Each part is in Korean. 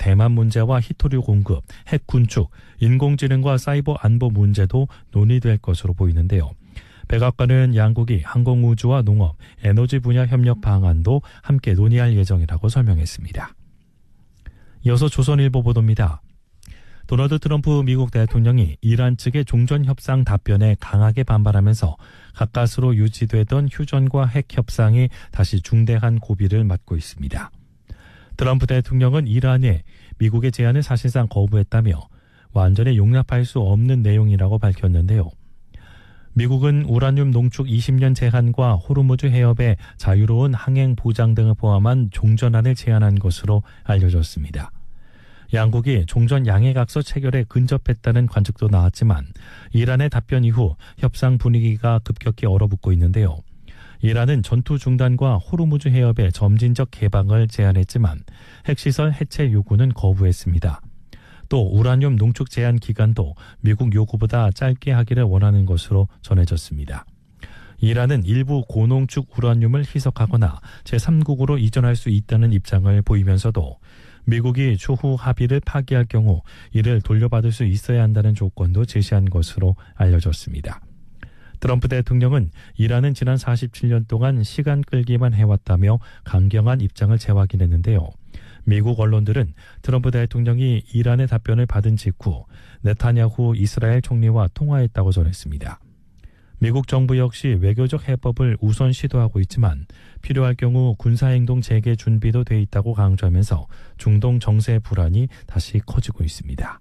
대만 문제와 히토류 공급, 핵 군축, 인공지능과 사이버 안보 문제도 논의될 것으로 보이는데요. 백악관은 양국이 항공우주와 농업, 에너지 분야 협력 방안도 함께 논의할 예정이라고 설명했습니다. 이어서 조선일보 보도입니다. 도널드 트럼프 미국 대통령이 이란 측의 종전협상 답변에 강하게 반발하면서 가까스로 유지되던 휴전과 핵 협상이 다시 중대한 고비를 맞고 있습니다. 트럼프 대통령은 이란에 미국의 제안을 사실상 거부했다며 완전히 용납할 수 없는 내용이라고 밝혔는데요. 미국은 우라늄 농축 20년 제한과 호르무즈 해협의 자유로운 항행 보장 등을 포함한 종전안을 제안한 것으로 알려졌습니다. 양국이 종전 양해각서 체결에 근접했다는 관측도 나왔지만 이란의 답변 이후 협상 분위기가 급격히 얼어붙고 있는데요. 이란은 전투 중단과 호르무즈 해협의 점진적 개방을 제안했지만 핵시설 해체 요구는 거부했습니다. 또 우라늄 농축 제한 기간도 미국 요구보다 짧게 하기를 원하는 것으로 전해졌습니다. 이란은 일부 고농축 우라늄을 희석하거나 제3국으로 이전할 수 있다는 입장을 보이면서도 미국이 추후 합의를 파기할 경우 이를 돌려받을 수 있어야 한다는 조건도 제시한 것으로 알려졌습니다. 트럼프 대통령은 이란은 지난 47년 동안 시간 끌기만 해왔다며 강경한 입장을 재확인했는데요. 미국 언론들은 트럼프 대통령이 이란의 답변을 받은 직후 네타냐후 이스라엘 총리와 통화했다고 전했습니다. 미국 정부 역시 외교적 해법을 우선 시도하고 있지만 필요할 경우 군사행동 재개 준비도 돼 있다고 강조하면서 중동 정세 불안이 다시 커지고 있습니다.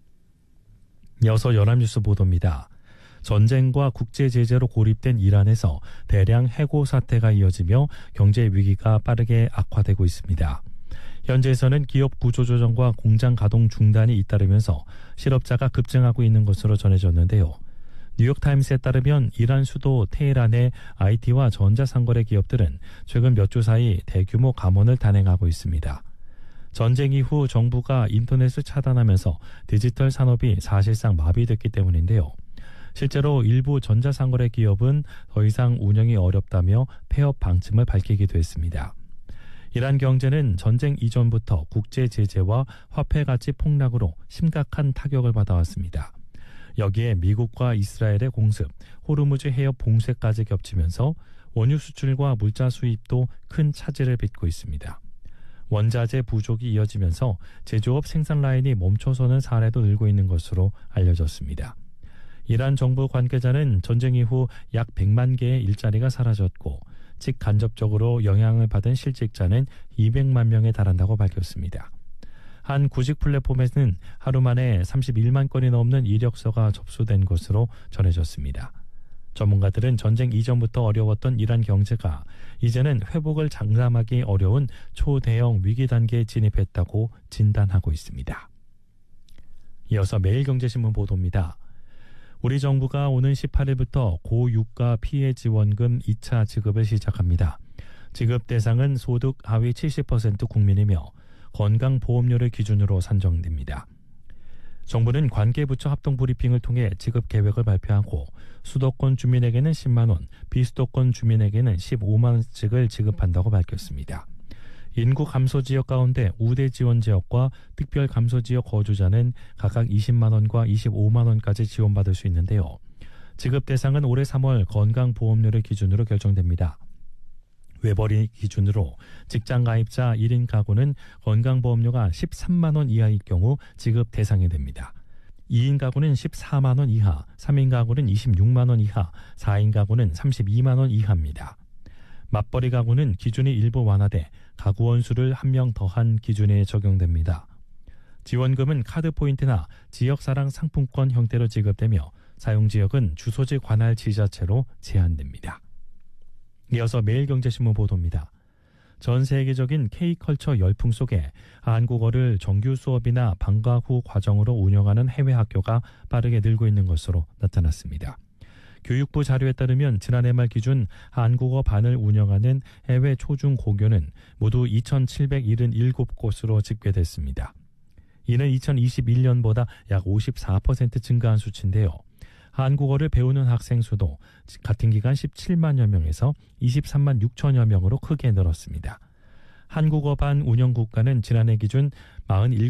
이어서 연합뉴스 보도입니다. 전쟁과 국제 제재로 고립된 이란에서 대량 해고 사태가 이어지며 경제 위기가 빠르게 악화되고 있습니다. 현재에서는 기업 구조조정과 공장 가동 중단이 잇따르면서 실업자가 급증하고 있는 것으로 전해졌는데요. 뉴욕타임스에 따르면 이란 수도 테헤란의 IT와 전자상거래 기업들은 최근 몇 주 사이 대규모 감원을 단행하고 있습니다. 전쟁 이후 정부가 인터넷을 차단하면서 디지털 산업이 사실상 마비됐기 때문인데요. 실제로 일부 전자상거래 기업은 더 이상 운영이 어렵다며 폐업 방침을 밝히기도 했습니다. 이란 경제는 전쟁 이전부터 국제 제재와 화폐 가치 폭락으로 심각한 타격을 받아왔습니다. 여기에 미국과 이스라엘의 공습, 호르무즈 해협 봉쇄까지 겹치면서 원유 수출과 물자 수입도 큰 차질을 빚고 있습니다. 원자재 부족이 이어지면서 제조업 생산 라인이 멈춰서는 사례도 늘고 있는 것으로 알려졌습니다. 이란 정부 관계자는 전쟁 이후 약 100만 개의 일자리가 사라졌고 직간접적으로 영향을 받은 실직자는 200만 명에 달한다고 밝혔습니다. 한 구직 플랫폼에는 하루 만에 31만 건이 넘는 이력서가 접수된 것으로 전해졌습니다. 전문가들은 전쟁 이전부터 어려웠던 이란 경제가 이제는 회복을 장담하기 어려운 초대형 위기 단계에 진입했다고 진단하고 있습니다. 이어서 매일경제신문 보도입니다. 우리 정부가 오는 18일부터 고유가 피해 지원금 2차 지급을 시작합니다. 지급 대상은 소득 하위 70% 국민이며 건강보험료를 기준으로 산정됩니다. 정부는 관계부처 합동브리핑을 통해 지급 계획을 발표하고 수도권 주민에게는 10만 원, 비수도권 주민에게는 15만 원씩을 지급한다고 밝혔습니다. 인구 감소 지역 가운데 우대 지원 지역과 특별 감소 지역 거주자는 각각 20만 원과 25만 원까지 지원받을 수 있는데요. 지급 대상은 올해 3월 건강보험료를 기준으로 결정됩니다. 외벌이 기준으로 직장 가입자 1인 가구는 건강보험료가 13만 원 이하일 경우 지급 대상이 됩니다. 2인 가구는 14만 원 이하, 3인 가구는 26만 원 이하, 4인 가구는 32만 원 이하입니다. 맞벌이 가구는 기준이 일부 완화돼 가구 원수를 한 명 더한 기준에 적용됩니다. 지원금은 카드 포인트나 지역사랑 상품권 형태로 지급되며 사용지역은 주소지 관할 지자체로 제한됩니다. 이어서 매일경제신문 보도입니다. 전 세계적인 K컬처 열풍 속에 한국어를 정규 수업이나 방과 후 과정으로 운영하는 해외 학교가 빠르게 늘고 있는 것으로 나타났습니다. 교육부 자료에 따르면 지난해 말 기준 한국어 반을 운영하는 해외 초중 고교는 모두 2,777곳으로 집계됐습니다. 이는 2021년보다 약 54% 증가한 수치인데요. 한국어를 배우는 학생 수도 같은 기간 17만여 명에서 23만 6천여 명으로 크게 늘었습니다. 한국어 반 운영 국가는 지난해 기준 47